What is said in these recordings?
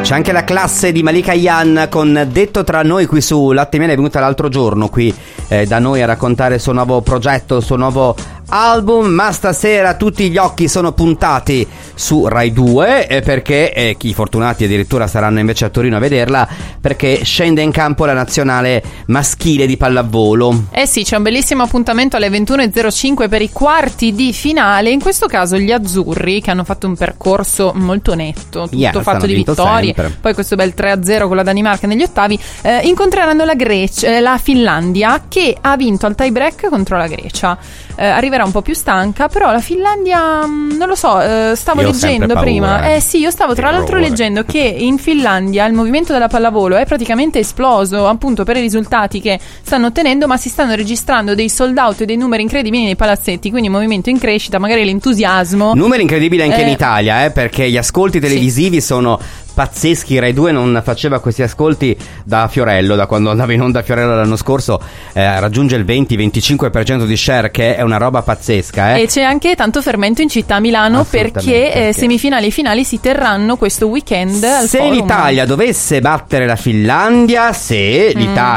C'è anche la classe di Malika Ayane con Detto tra noi qui su Latte Miele. È venuta l'altro giorno qui da noi a raccontare il suo nuovo progetto, il suo nuovo album, ma stasera tutti gli occhi sono puntati su Rai 2 perché chi fortunati addirittura saranno invece a Torino a vederla, perché scende in campo la nazionale maschile di pallavolo. Sì, c'è un bellissimo appuntamento alle 21.05 per i quarti di finale. In questo caso gli azzurri, che hanno fatto un percorso molto netto, tutto fatto di vittorie, sempre. Poi questo bel 3-0 con la Danimarca negli ottavi, incontreranno la Finlandia, che ha vinto al tie break contro la Grecia. Arriverà un po' più stanca, però la Finlandia non lo so, stavo leggendo prima. Io stavo tra l'altro leggendo che in Finlandia il movimento della pallavolo è praticamente esploso, appunto per i risultati che stanno ottenendo, ma si stanno registrando dei sold out e dei numeri incredibili nei palazzetti, quindi un movimento in crescita, magari l'entusiasmo. Numeri incredibili anche in Italia, perché gli ascolti televisivi sono pazzeschi. Rai 2 non faceva questi ascolti da Fiorello, da quando andava in onda Fiorello l'anno scorso, raggiunge il 20-25% di share, che è una roba pazzesca. E c'è anche tanto fermento in città, Milano, perché semifinali e finali si terranno questo weekend al Se Forum. l'Italia dovesse battere la Finlandia, se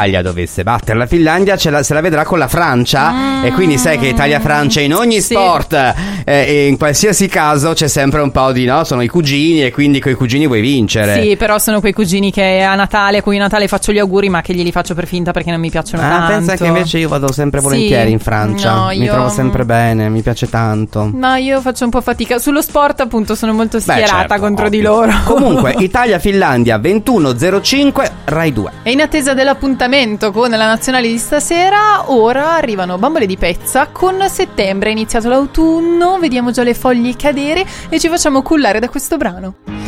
la vedrà con la Francia, e quindi sai che Italia-Francia in ogni sport, e in qualsiasi caso c'è sempre un po' di sono i cugini, e quindi coi cugini vuoi vincere. Sì, però sono quei cugini che a cui a Natale faccio gli auguri, ma che glieli faccio per finta perché non mi piacciono tanto. Pensa che invece io vado sempre volentieri in Francia. Mi trovo sempre bene, mi piace tanto. No, io faccio un po' fatica. Sullo sport appunto sono molto schierata contro di loro. Comunque Italia-Finlandia 21.05 Rai 2. E in attesa dell'appuntamento con la nazionale di stasera, ora arrivano Bambole di Pezza. Con settembre è iniziato l'autunno, vediamo già le foglie cadere e ci facciamo cullare da questo brano.